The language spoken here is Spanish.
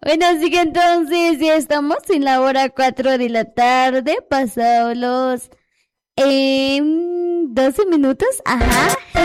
Bueno, así que entonces ya estamos en la hora 4 de la tarde, pasados los 12 minutos, ajá.